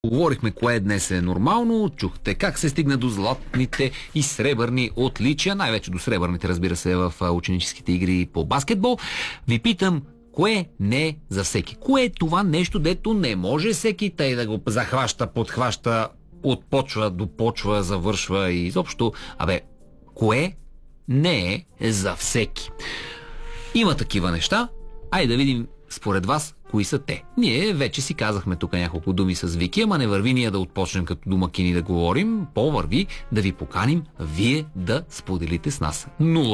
Говорихме кое днес е нормално, чухте как се стигна до златните и сребърни отличия, най-вече до сребърните, разбира се, в ученическите игри по баскетбол. Ви питам, кое не е за всеки? Кое е това нещо, дето не може всеки тъй да го захваща, подхваща, от почва до почва, завършва и изобщо? Кое не е за всеки? Има такива неща. Айде да видим според вас кои са те. Ние вече си казахме тук няколко думи с Вики, ама не върви ние да отпочнем като домакини да говорим, по-върви да ви поканим вие да споделите с нас.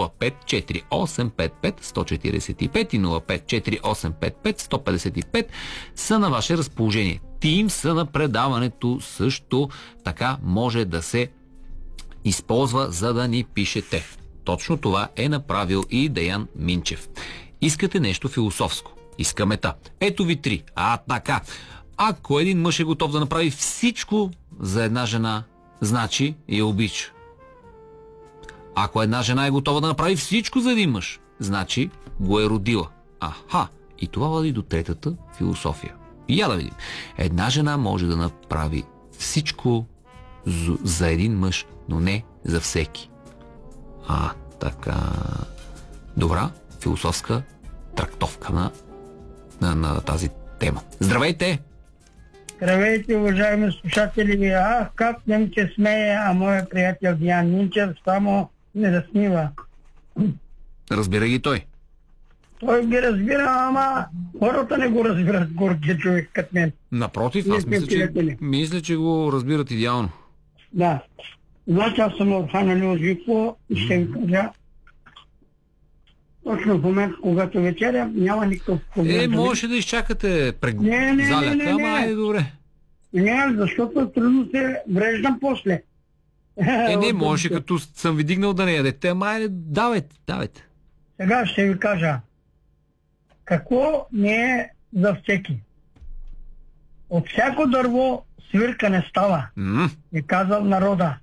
054-855-145 и 054-855-155 са на ваше разположение. Тим са на предаването също така може да се използва, за да ни пишете. Точно това е направил и Деян Минчев. Искате нещо философско? Искаме та. Ето ви три. Така. Ако един мъж е готов да направи всичко за една жена, значи я обича. Ако една жена е готова да направи всичко за един мъж, значи го е родила. И това води до третата философия. Я да видим. Една жена може да направи всичко за един мъж, но не за всеки. Така. Добра философска трактовка на тази тема. Здравейте! Здравейте, уважаеми слушатели! Как немче смее, а моят приятел Диан Минчев само не разсмива. Разбира ги той. Той ги разбира, ама хората не го разбират, гордия човек като мен. Напротив, аз мисля, че го разбират идеално. Да. Значи аз съм обхванали от Вико и ще ви кажа, точно в момента, когато вечеря, няма никакъв проблем. Можеше да изчакате заляка, ама айде добре. Не, защото трудно се вреждам после. Можеше като съм ви дигнал да не ядете, ама айде, давайте. Сега ще ви кажа, какво не е за всеки. От всяко дърво свирка не става, е казал народа.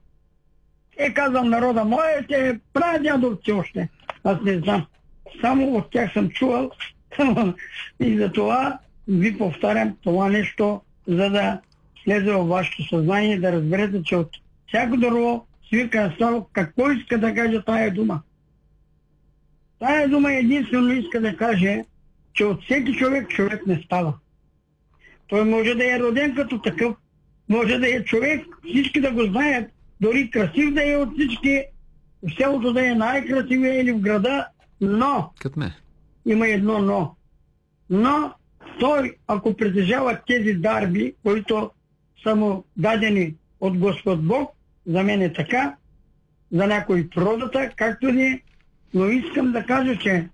Моите прадядовци още. Аз не знам. Само от тях съм чувал и за това ви повтарям това нещо, за да слезе във вашето съзнание, да разберете, че от всяко дърво свирка не става. Какво иска да каже тая дума? Тая дума единствено иска да каже, че от всеки човек не става. Той може да е роден като такъв, може да е човек, всички да го знаят, дори красив да е от всички, в селото да е най-красивия или в града, но има едно но. Но той, ако притежава тези дарби, които са му дадени от Господ Бог, за мен е така, за някой природата, както ни, но искам да кажа, че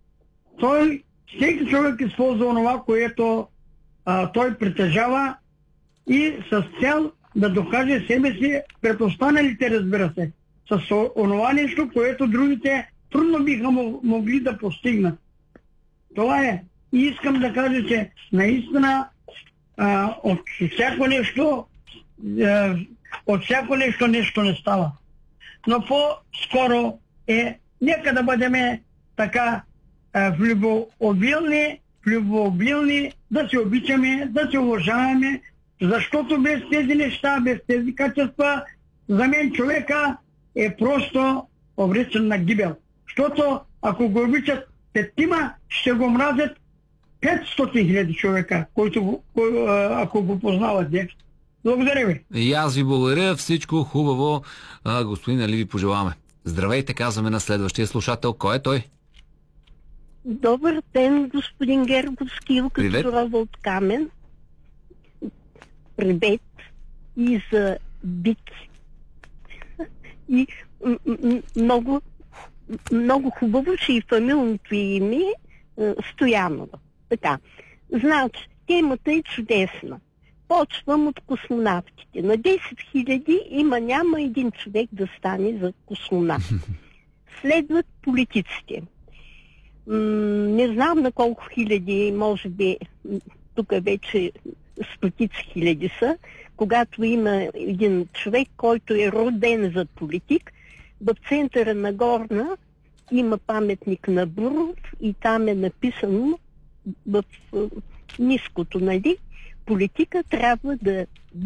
всеки човек използва онова, което той притежава и с цел да докаже себе си пред останалите, разбира се, с онова нещо, което другите трудно биха могли да постигнат. Това е. И искам да кажа, че наистина от всяко нещо нещо не става. Но по-скоро нека да бъдем така любвеобилни, да се обичаме, да се уважаваме, защото без тези неща, без тези качества, за мен човека е просто обречен на гибел. Защото ако го обичат петима, ще го мразят 500 хиляди човека, ако го познават. Благодаря ви. И аз ви благодаря. Всичко хубаво, господин Али, ви пожелаваме. Здравейте, казваме на следващия слушател. Кой е той? Добър ден, господин Гербовски, като рова от Камен. Привет и за Бики. И много хубаво, че и фамилното име Стоянова. Така. Значи, темата е чудесна. Почвам от космонавтите. На 10 000 няма един човек да стане за космонавт. Следват политиците. Не знам на колко хиляди, може би тук вече стотици хиляди са, когато има един човек, който е роден за политик, в центъра на Горна има паметник на Буров и там е написано в ниското, политика трябва да